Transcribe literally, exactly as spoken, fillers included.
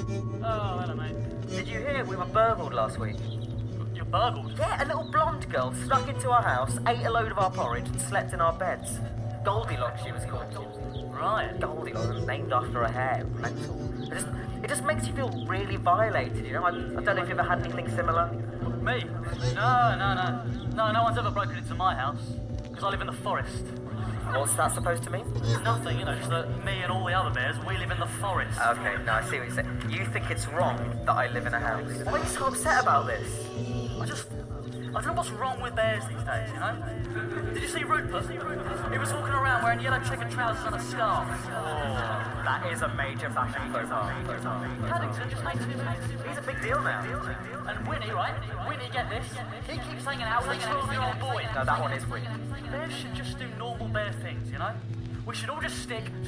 Oh, hello, mate. Did you hear we were burgled last week? You're burgled? Yeah, a little blonde girl snuck into our house, ate a load of our porridge and slept in our beds. Goldilocks, she was called. Right. Goldilocks, named after her hair. Mental. It just, it just makes you feel really violated, you know? I, I don't know if you've ever had anything similar. Me? No, no, no. No, no one's ever broken into my house. Because I live in the forest. What's that supposed to mean? Nothing, you know, just that me and all the other bears, we live in the forest. Okay, no, I see what you're saying. You think it's wrong that I live in a house? Why are you so upset about this? I just... I don't know what's wrong with bears these days, you know? Did you see Rupert? He was walking around wearing yellow checkered trousers and a scarf. Oh, that is a major fashion faux pas. Paddington just makes me He's a big deal now. And Winnie, right? Winnie, get this. He keeps hanging out with a twelve-year-old boy. No, that one is weak. Bears should just do normal bear things, you know? We should all just stick